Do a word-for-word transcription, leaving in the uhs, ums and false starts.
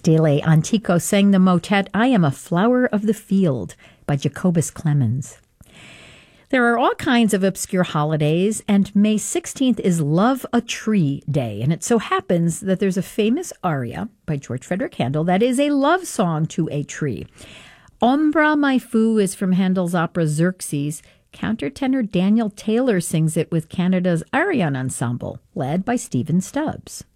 Stele Antico sang the motet I Am a Flower of the Field by Jacobus Clemens. There are all kinds of obscure holidays, and May sixteenth is Love a Tree Day, and it so happens that there's a famous aria by George Frederick Handel that is a love song to a tree. Ombra My Foo is from Handel's opera Xerxes. Countertenor Daniel Taylor sings it with Canada's Arion Ensemble, led by Stephen Stubbs.